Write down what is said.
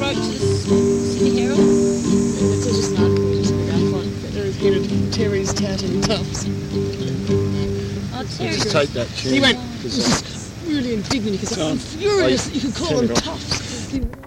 wrote to the Sydney Herald. It's just an article we just put out front. There is getting Terry's touting tufts. Oh, Terry. Just take that tune. He went really indignant because I'm furious that you can call them tufts.